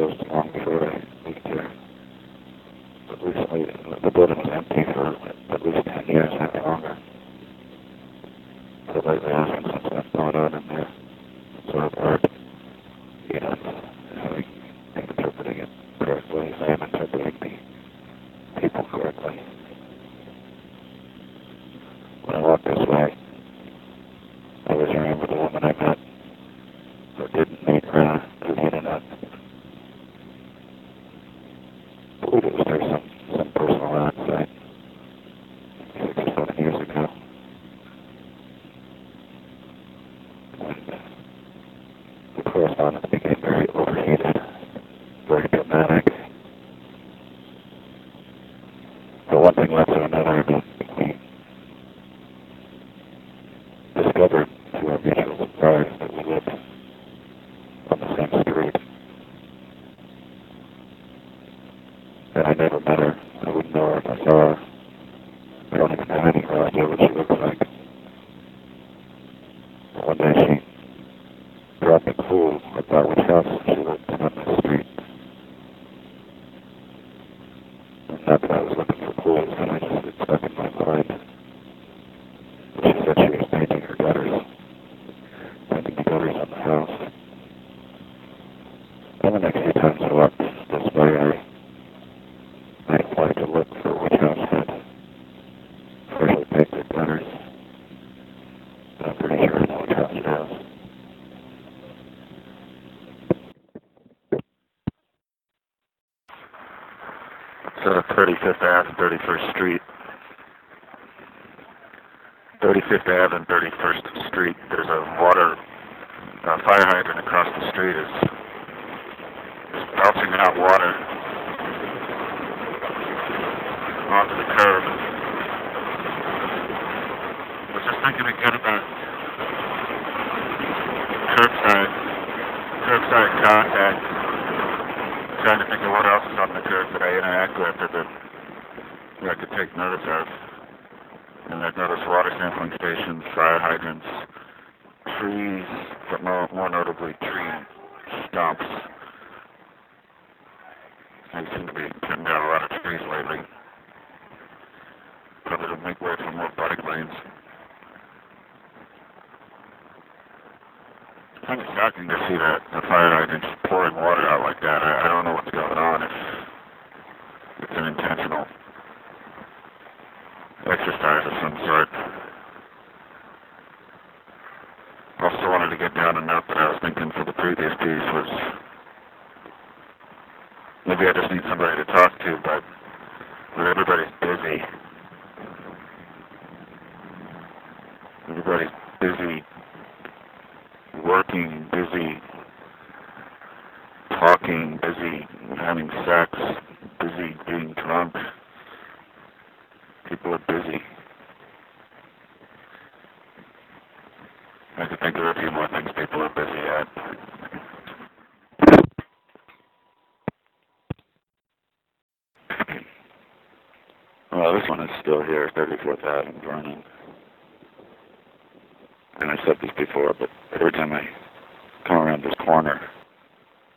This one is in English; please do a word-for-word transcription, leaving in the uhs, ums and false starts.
closed long before I moved here. But recently, the building was empty for at least ten years, maybe longer. So lately, there's been some stuff going on in there. Sort of art, you know, having, interpreting it correctly, if I am interpreting the people correctly. When I walked this way, I was remember the woman I met, or didn't meet her through the internet. I believe it was through some, some personal ad site, six or seven years ago. And uh, the correspondence became very overheated, very dramatic. But one thing led to another, and we discovered through our mutual surprise that we lived on the same street. And I never met her. I wouldn't know her if I saw her. I don't even have any real idea what she looks like. But one day she dropped a clue about which house she lived in on the street. And not that I was looking for clues, but I just, it stuck in my mind. But she said she was painting her gutters, painting the gutters on the house. And the next few times I walked this way, I, I applied to look for which house had freshly painted gutters. But I'm pretty sure I know which house it is. So thirty-fifth Avenue, thirty-first Street. thirty-fifth Avenue and thirty-first Street. There's a water uh, fire hydrant across the street. Is is bouncing out water onto the curb. I was just thinking again about curbside, curbside contact. Trying to think of what else is on the curb that I interact with or that, that I could take notice of. And I've noticed water sampling stations, fire hydrants, trees, but more, more notably tree stumps. They seem to be cutting down a lot of trees lately. Probably to make way for more bike lanes. It's kind of shocking to see that the fire hydrant just pouring water out like that. I, I don't know what's going on, if it's an intentional exercise of some sort. Also wanted to get down a note that I was thinking for the previous piece was maybe I just need somebody to talk to, but when everybody's busy, everybody's busy working, busy talking, busy having sex, busy being drunk. People are busy. I could think of a few more things people are busy at. Well, this one is still here, thirty-fourth Avenue, burning. And I said this before, but every time I come around this corner,